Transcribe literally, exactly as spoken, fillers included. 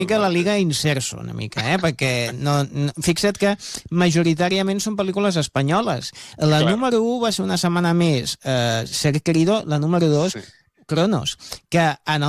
mica la Liga Inserso, una mica, eh? Perquè no, no, fixa't que majoritàriament són pel·lícules espanyoles. La Clar. número u va ser una setmana més eh, Ser Querido, la número dos, Sí. Cronos, que en